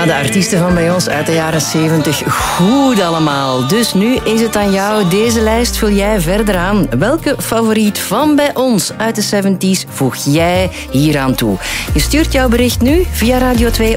de artiesten van bij ons uit de jaren 70. Goed allemaal. Dus nu is het aan jou. Deze lijst vul jij verder aan. Welke favoriet van bij ons uit de 70s voeg jij hieraan toe? Je stuurt jouw bericht nu via Radio 2